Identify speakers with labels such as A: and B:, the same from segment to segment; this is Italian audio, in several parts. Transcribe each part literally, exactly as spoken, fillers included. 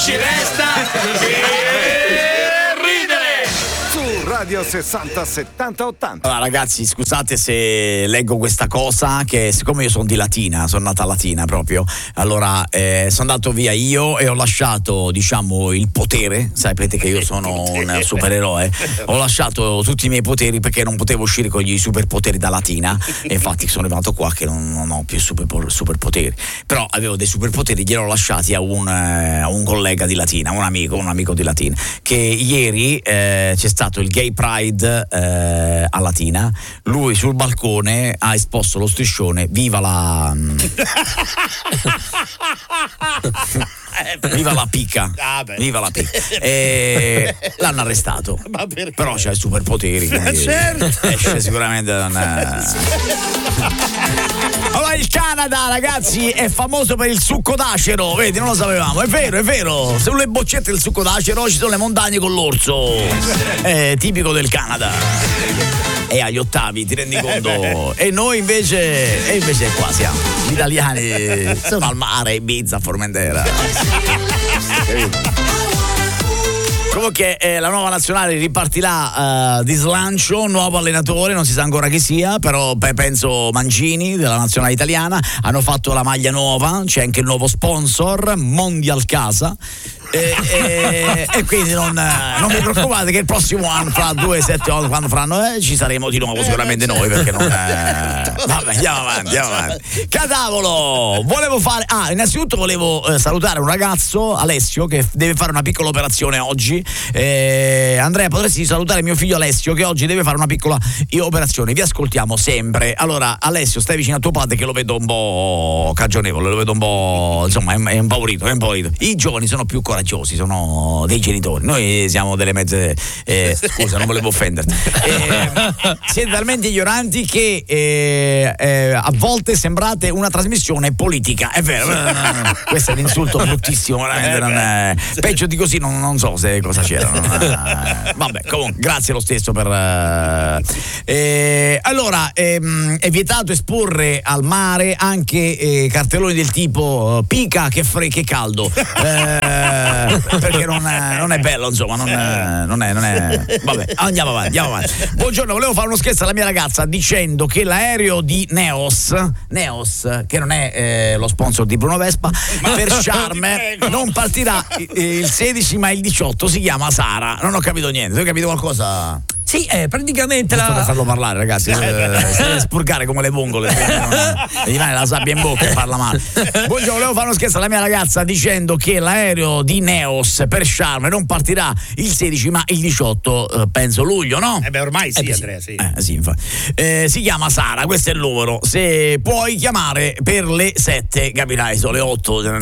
A: ci resta che
B: Radio sessanta settanta ottanta.
C: Allora ragazzi, scusate se leggo questa cosa, che siccome io sono di Latina, sono nata a Latina proprio, allora eh, sono andato via io e ho lasciato, diciamo, il potere. Sapete che io sono un supereroe, ho lasciato tutti i miei poteri perché non potevo uscire con gli superpoteri da Latina e infatti sono arrivato qua che non, non ho più super, superpoteri, però avevo dei superpoteri, glieli ho lasciati a un, eh, a un collega di Latina, un amico, un amico di Latina, che ieri eh, c'è stato il Gay Pride eh, a Latina, lui sul balcone ha esposto lo striscione viva la viva la picca,
D: ah,
C: viva la picca, e l'hanno arrestato.
D: Ma perché?
C: Però c'ha i superpoteri, quindi
D: certo.
C: esce sicuramente da una... Allora il Canada, ragazzi, è famoso per il succo d'acero, vedi, non lo sapevamo, è vero, è vero, sulle boccette del succo d'acero ci sono le montagne con l'orso, è tipico del Canada. E agli ottavi, ti rendi conto? E noi invece, e invece qua siamo, gli italiani sono al mare, Ibiza, Formentera. Comunque eh, la nuova nazionale ripartirà uh, di slancio, nuovo allenatore, non si sa ancora chi sia, però beh, penso Mancini della nazionale italiana. Hanno fatto la maglia nuova, c'è anche il nuovo sponsor, Mondial Casa. E, e, e quindi non, non vi preoccupate che il prossimo anno, fra due, sette, otto, quando faranno, eh, ci saremo di nuovo sicuramente noi, perché non eh... vabbè, andiamo avanti, andiamo avanti. Cadavolo, volevo fare ah, innanzitutto volevo eh, salutare un ragazzo, Alessio, che deve fare una piccola operazione oggi. eh, Andrea, potresti salutare mio figlio Alessio, che oggi deve fare una piccola operazione. Vi ascoltiamo sempre. Allora Alessio, stai vicino a tuo padre, che lo vedo un po' cagionevole, lo vedo un po', insomma, è, è impaurito, è impaurito. I giovani sono più coraggiosi, sono dei genitori, noi siamo delle mezze eh, scusa, non volevo offenderti, eh, siete talmente ignoranti che eh, eh, a volte sembrate una trasmissione politica, è vero, questo è un insulto bruttissimo, veramente, non è, peggio di così non, non so se cosa c'era, non è, vabbè, comunque grazie lo stesso per eh, eh, allora ehm, è vietato esporre al mare anche eh, cartelloni del tipo pica che fre che caldo, eh, perché non è, non è bello, insomma, non è, non è, non è. Vabbè, andiamo avanti, andiamo avanti. Buongiorno, volevo fare uno scherzo alla mia ragazza dicendo che l'aereo di Neos, Neos, che non è eh, lo sponsor di Bruno Vespa, ma per Charme non partirà il sedici ma il diciotto, si chiama Sara. Non ho capito niente, tu hai capito qualcosa?
E: Sì, eh, praticamente la...
C: per farlo parlare, ragazzi, eh, si deve spurgare come le vongole, gli viene la sabbia in bocca e parla male. Buongiorno, volevo fare uno scherzo alla mia ragazza dicendo che l'aereo di Neos per Charme non partirà il sedici ma il diciotto, eh, penso luglio, no?
D: Eh beh, ormai sì,
C: eh,
D: Andrea, sì.
C: Eh, sì, infatti. Eh, si chiama Sara, questo è il numero. Se puoi chiamare per le sette, capirai, sono le otto. Eh,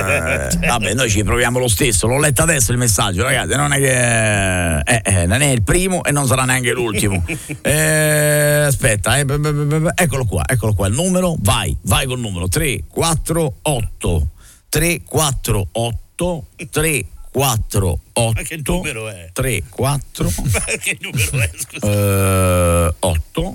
C: vabbè, noi ci proviamo lo stesso. L'ho letto adesso il messaggio, ragazzi. Non è che eh, eh, non è il primo e non sarà neanche l'ultimo. Eh, aspetta, eh, eccolo qua, eccolo qua il numero. Vai, vai col numero tre quattro otto tre quattro otto tre quattro otto.
D: Ma che numero è?
C: tre quattro
D: Ma che numero è? Scusa.
C: Uh, otto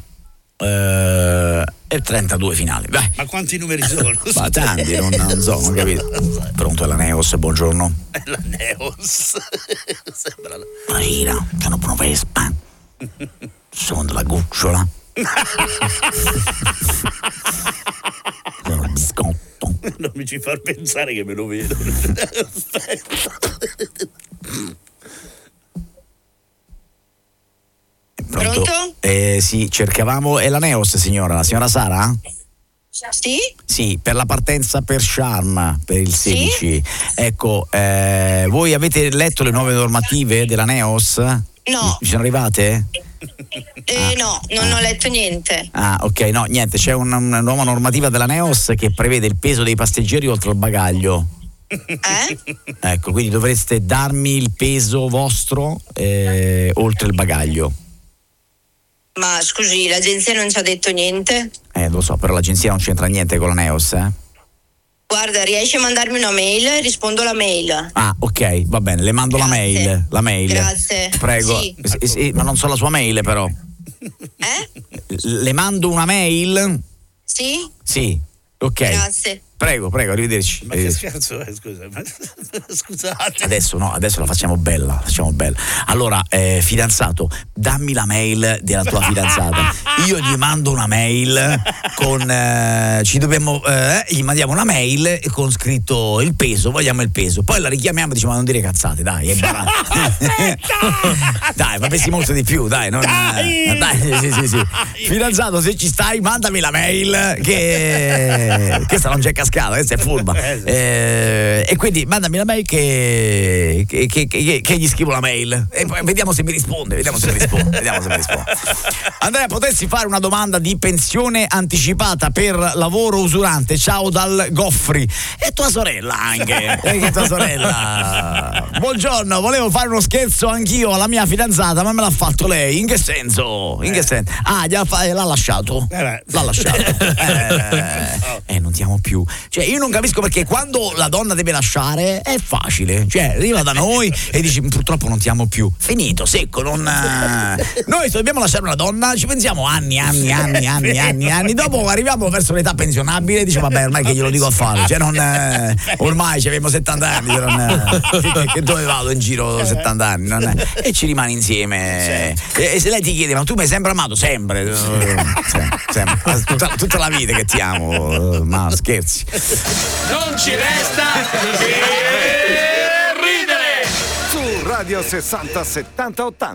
C: uh, e trentadue finali. Vai.
D: Ma quanti numeri sono?
C: Ma tanti, non, non so, non capito. Pronto, è la Neos, buongiorno.
D: È la Neos. Sembra la...
C: Marina, sono Bruno Vespa. Sono della Gucciola. Sono il biscotto.
D: Non mi ci far pensare che me lo vedo.
C: Pronto?
F: Pronto?
C: Eh, sì, cercavamo, è la Neos, signora, la signora Sara?
F: Sì?
C: Sì, per la partenza per Sharm, per il sedici.
F: Sì?
C: Ecco, eh, voi avete letto le nuove normative della Neos?
F: No.
C: Vi sono arrivate?
F: Eh,
C: Ah.
F: no, non ho letto niente.
C: Ah, ok, no, niente, c'è una, una nuova normativa della Neos che prevede il peso dei passeggeri oltre al bagaglio.
F: Eh?
C: Ecco, quindi dovreste darmi il peso vostro eh, oltre il bagaglio.
F: Ma scusi, l'agenzia non ci ha detto niente?
C: Eh, lo so, però l'agenzia non c'entra niente con la Neos, eh?
F: Guarda, riesci a mandarmi una mail? Rispondo alla mail.
C: Ah, ok, va bene, le mando
F: Grazie.
C: la mail. La mail.
F: Grazie.
C: Prego.
F: Sì.
C: Sì, sì, ma non so la sua mail, però.
F: Eh?
C: Le mando una mail?
F: Sì?
C: Sì. Ok.
F: Grazie.
C: Prego, prego, arrivederci.
D: Ma che
C: arrivederci.
D: scherzo è, scusa? Ma, scusate.
C: Adesso no, adesso la facciamo bella, la facciamo bella. Allora, eh, fidanzato, dammi la mail della tua fidanzata. Io gli mando una mail con eh, ci dobbiamo eh, gli mandiamo una mail con scritto il peso, vogliamo il peso. Poi la richiamiamo e diciamo ma non dire cazzate, dai, è barato. Dai, ma pensi molto di più, dai, non,
D: Dai!
C: dai, sì, sì, sì. Fidanzato, se ci stai, mandami la mail che questa non c'è cascata, questa è furba. Eh, e quindi mandami la mail che, che, che, che, che gli scrivo la mail e poi vediamo se mi risponde, vediamo se mi risponde, vediamo se mi risponde. Andrea, potessi fare una domanda di pensione anticipata per lavoro usurante? Ciao dal Goffri. E tua sorella anche. E che tua sorella. Buongiorno, volevo fare uno scherzo anch'io alla mia fidanzata, ma me l'ha fatto lei. In che senso? In che senso? Ah, gliela fa- l'ha lasciato. L'ha lasciato. Eh, eh, non siamo più. Cioè, io non capisco perché quando la donna deve lasciare è facile. Cioè, arriva da noi e dici purtroppo non ti amo più. Finito, secco, non. Noi se dobbiamo lasciare una donna, ci pensiamo anni, anni, anni, anni, anni, anni. Dopo arriviamo verso l'età pensionabile e diciamo vabbè, ormai che glielo dico a fare. Cioè, non. Eh, ormai ci abbiamo settanta anni. Cioè non, eh, che, che dove vado in giro settanta anni? Non è, e ci rimane insieme. E, e se lei ti chiede, ma tu mi hai sempre amato? Sempre. sempre, sempre. Tutta, tutta la vita che ti amo, ma scherzi.
A: Non ci resta che ridere.
B: Su Radio sessanta settanta ottanta.